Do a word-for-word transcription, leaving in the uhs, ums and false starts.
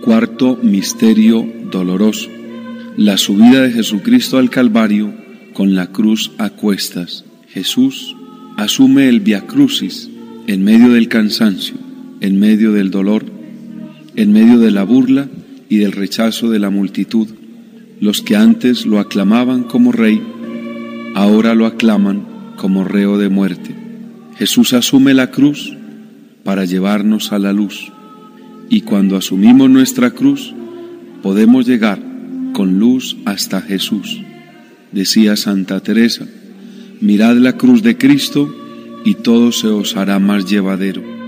Cuarto misterio doloroso: la subida de Jesucristo al Calvario con la cruz a cuestas. Jesús asume el Via Crucis en medio del cansancio, en medio del dolor, en medio de la burla y del rechazo de la multitud. Los que antes lo aclamaban como rey, ahora lo aclaman como reo de muerte. Jesús asume la cruz para llevarnos a la luz, y cuando asumimos nuestra cruz, podemos llegar con luz hasta Jesús. Decía Santa Teresa: mirad la cruz de Cristo y todo se os hará más llevadero.